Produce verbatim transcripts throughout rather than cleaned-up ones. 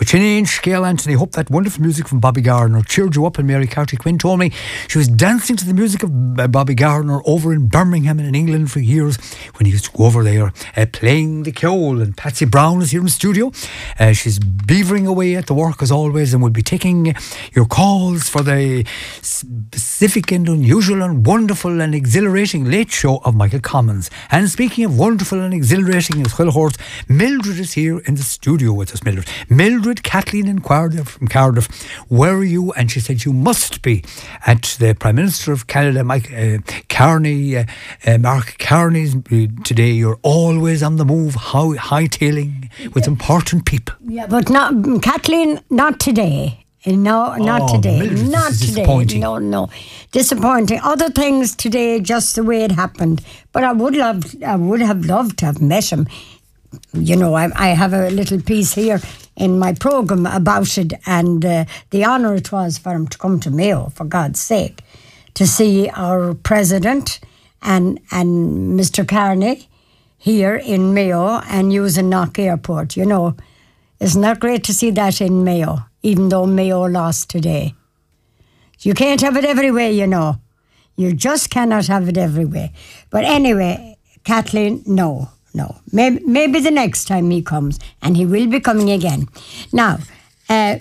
Janine, Scale Anthony, hope that wonderful music from Bobby Gardner cheered you up. And Mary Carty Quinn told me she was dancing to the music of Bobby Gardner over in Birmingham and in England for years when he used to go over there uh, playing the Ceol. And Patsy Brown is here in the studio. Uh, she's beavering away at the work as always, and we'll be taking your calls for the specific and unusual and wonderful and exhilarating late show of Michael Commons. And speaking of wonderful and exhilarating as well, horse, Mildred is here in the studio with us. Mildred, Mildred Kathleen in Cardiff, from Cardiff. Where are you? And she said you must be at the Prime Minister of Canada, Mike uh, Carney, uh, uh, Mark Carney's uh, today. You're always on the move, how hightailing with important people. Yeah, but not Kathleen. Not today. No, not oh, today. Mildred, not today. No, no. Disappointing. Other things today, just the way it happened. But I would love, I would have loved to have met him. You know, I, I have a little piece here in my programme about it, and uh, the honour it was for him to come to Mayo, for God's sake, to see our president and and Mister Carney here in Mayo and using Knock Airport. You know, isn't that great to see that in Mayo, even though Mayo lost today? You can't have it every way, you know. You just cannot have it every way. But anyway, Kathleen, no. No, maybe, maybe the next time he comes, and he will be coming again. Now, uh,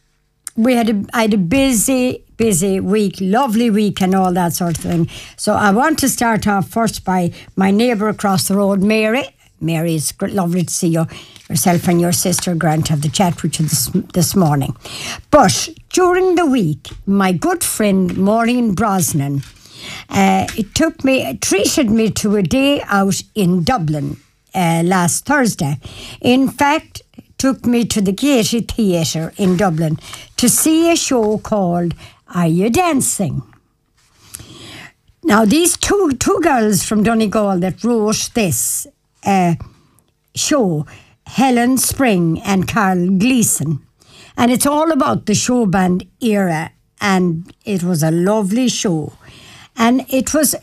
we had a, I had a busy, busy week, lovely week and all that sort of thing. So I want to start off first by my neighbour across the road, Mary. Mary, it's lovely to see you, yourself and your sister Grant have the chat with you this, this morning. But during the week, my good friend Maureen Brosnan, Uh, it took me, it treated me to a day out in Dublin uh, last Thursday. In fact, it took me to the Gaiety Theatre in Dublin to see a show called Are You Dancing? Now, these two two girls from Donegal that wrote this uh, show, Helen Spring and Carl Gleeson, and it's all about the show band era, and it was a lovely show. And it was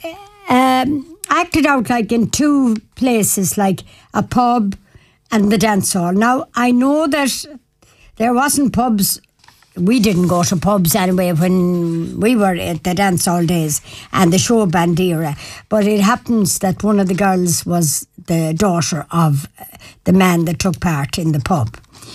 um, acted out like in two places, like a pub and the dance hall. Now, I know that there wasn't pubs. We didn't go to pubs anyway when we were at the dance hall days and the show band era. But it happens that one of the girls was the daughter of the man that took part in the pub.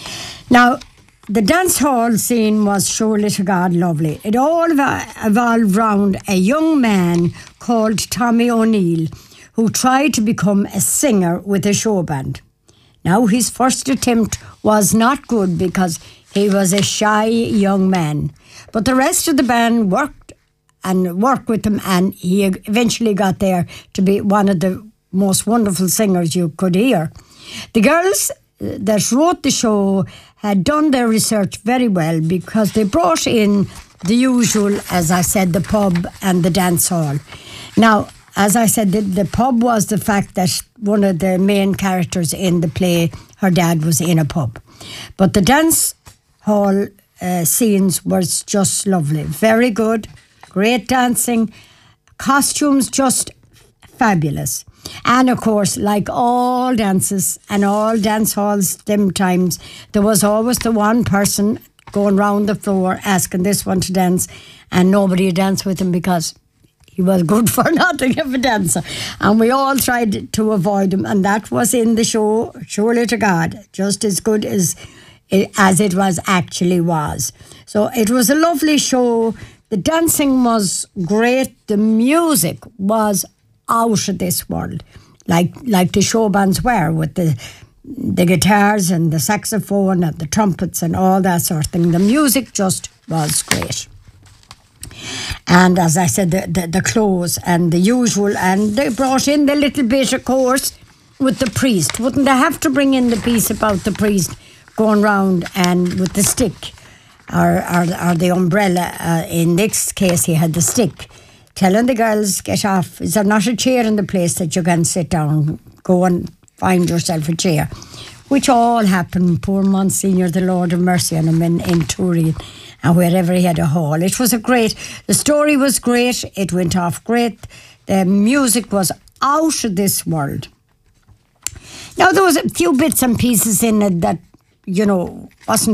Now, the dance hall scene was surely to God lovely. It all evolved around a young man called Tommy O'Neill, who tried to become a singer with a show band. Now, his first attempt was not good because he was a shy young man. But the rest of the band worked and worked with him, and he eventually got there to be one of the most wonderful singers you could hear. The girls that wrote the show had done their research very well because they brought in the usual, as I said, the pub and the dance hall. Now, as I said, the, the pub was the fact that one of the main characters in the play, her dad was in a pub. But the dance hall uh, scenes was just lovely. Very good, great dancing, costumes just fabulous. And of course, like all dances and all dance halls them times, there was always the one person going round the floor asking this one to dance, and nobody would dance with him because he was good for nothing of a dancer. And we all tried to avoid him, and that was in the show, surely to God, just as good as, as it was actually was. So it was a lovely show. The dancing was great. The music was out of this world, like like the show bands were, with the the guitars and the saxophone and the trumpets and all that sort of thing. The music just was great. And as I said, the, the, the clothes and the usual, and they brought in the little bit, of course, with the priest. Wouldn't they have to bring in the piece about the priest going round and with the stick or, or, or the umbrella? Uh, in this case, he had the stick, telling the girls, get off. Is there not a chair in the place that you can sit down? Go and find yourself a chair. Which all happened. Poor Monsignor, the Lord of mercy on him in, in Turin, and wherever he had a hall. It was a great, the story was great. It went off great. The music was out of this world. Now, there was a few bits and pieces in it that, you know, wasn't